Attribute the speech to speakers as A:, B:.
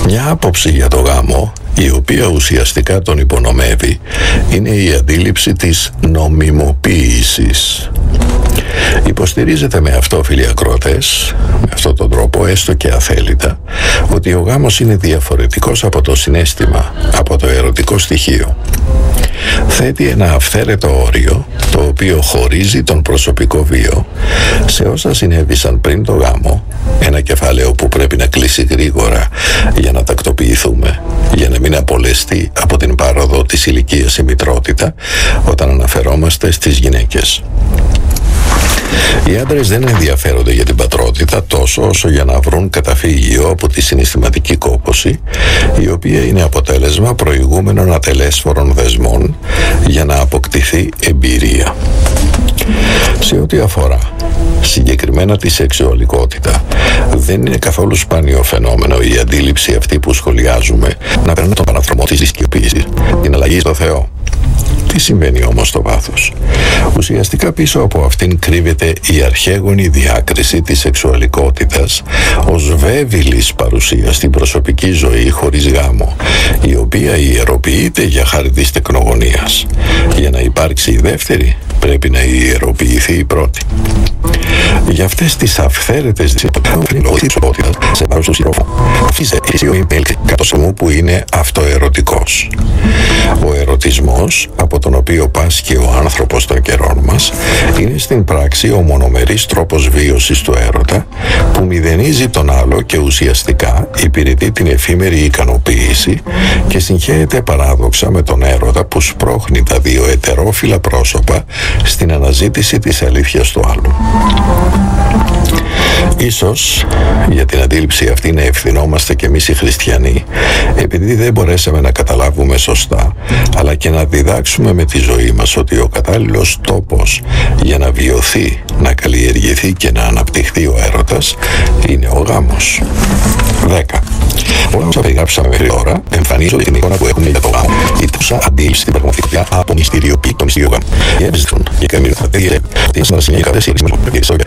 A: Μια άποψη για το γάμο, η οποία ουσιαστικά τον υπονομεύει, είναι η αντίληψη της νομιμοποίησης. Υποστηρίζεται με αυτό, φίλοι ακροατές, με αυτόν τον τρόπο, έστω και αθέλητα, ότι ο γάμος είναι διαφορετικός από το συναίσθημα, από το ερωτικό στοιχείο. Θέτει ένα αυθαίρετο όριο, το οποίο χωρίζει τον προσωπικό βίο σε όσα συνέβησαν πριν το γάμο, ένα κεφάλαιο που πρέπει να κλείσει γρήγορα για να τακτοποιηθούμε, για να μην απολεστεί από την πάροδο της ηλικίας η μητρότητα όταν αναφερόμαστε στις γυναίκες. Οι άντρες δεν ενδιαφέρονται για την πατρότητα τόσο όσο για να βρουν καταφύγιο από τη συναισθηματική κόπωση, η οποία είναι αποτέλεσμα προηγούμενων ατελέσφορων δεσμών για να αποκτηθεί εμπειρία. Σε ό,τι αφορά συγκεκριμένα τη σεξουαλικότητα, δεν είναι καθόλου σπάνιο φαινόμενο η αντίληψη αυτή που σχολιάζουμε να περνά τον παραθρομό της δισκιοποίησης, την αλλαγή στο Θεό. Τι συμβαίνει όμως στο βάθος? Ουσιαστικά πίσω από αυτήν κρύβεται η αρχαίγονη διάκριση της σεξουαλικότητας ως βέβηλης παρουσία στην προσωπική ζωή χωρίς γάμο, η οποία ιεροποιείται για χάρη της τεκνογωνίας. Για να υπάρξει η δεύτερη, πρέπει να ιεροποιηθεί η πρώτη. Για αυτές τις αυθαίρετες disciplines σε βάρος του συντρόφου αφήσε ο υπέλξη κατ' που είναι αυτοερωτικός. Ο ερωτισμός, από τον οποίο πάσχει ο άνθρωπος των καιρών μας, είναι στην πράξη ο μονομερής τρόπος βίωσης του έρωτα που μηδενίζει τον άλλο και ουσιαστικά υπηρετεί την εφήμερη ικανοποίηση και συγχέεται παράδοξα με τον έρωτα που σπρώχνει τα δύο ετερόφιλα πρόσωπα στην αναζήτηση της αλήθειας του άλλου. Ίσως για την αντίληψη αυτή να ευθυνόμαστε κι εμείς οι χριστιανοί, επειδή δεν μπορέσαμε να καταλάβουμε σωστά, αλλά και να διδάξουμε με τη ζωή μας ότι ο κατάλληλος τόπος για να βιωθεί, να καλλιεργηθεί και να αναπτυχθεί ο έρωτας είναι ο γάμος. 10. Όλα όσα περιγράψαμε μέχρι τώρα εμφανίζονται την εικόνα που έχουμε για το γάμο. Η τόσα αντίληψη στην πραγματικότητα απομυστηριοποιεί το μυστήριο γάμου. Οι έβρισκουν και καμία τι να σημαίνει κατέσχει